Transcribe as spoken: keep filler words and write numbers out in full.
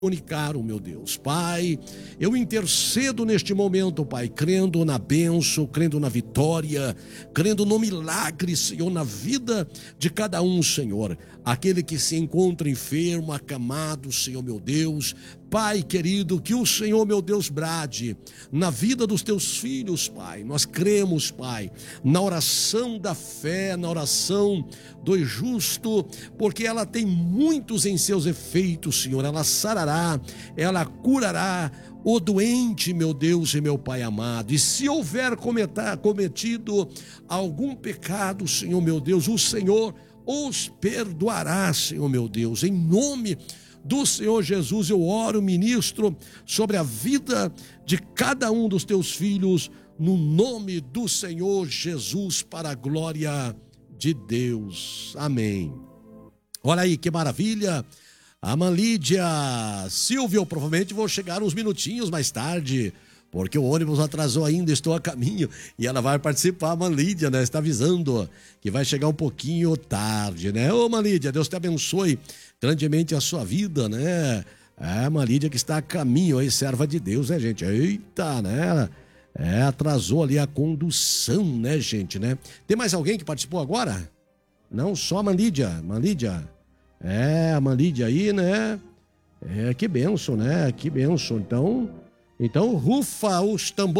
comunicaram, meu Deus. Pai, eu intercedo neste momento, Pai, crendo na bênção, crendo na vitória, crendo no milagre, Senhor, na vida de cada um, Senhor. Aquele que se encontra enfermo, acamado, Senhor, meu Deus. Pai querido, que o Senhor, meu Deus, brade na vida dos teus filhos, Pai. Nós cremos, Pai, na oração da fé, na oração do justo, porque ela tem muitos em seus efeitos, Senhor. Ela sarará, ela curará o doente, meu Deus e meu Pai amado. E se houver cometido algum pecado, Senhor, meu Deus, o Senhor os perdoará, Senhor, meu Deus. Em nome do Senhor Jesus, eu oro, ministro, sobre a vida de cada um dos teus filhos, no nome do Senhor Jesus, para a glória de Deus. Amém. Olha aí que maravilha. A Manlídia Silvia, eu provavelmente vou chegar uns minutinhos mais tarde, porque o ônibus atrasou ainda, estou a caminho, e ela vai participar, a Manlídia, né? Está avisando que vai chegar um pouquinho tarde, né? Ô Manlídia, Deus te abençoe grandemente a sua vida, né? É, Manlídia que está a caminho aí, serva de Deus, né, gente? Eita, né? É, atrasou ali a condução, né, gente, né? Tem mais alguém que participou agora? Não, só a Manlídia, Manlídia. É, a Manlídia aí, né? É, que bênção, né? Que bênção. Então, então rufa os tambores.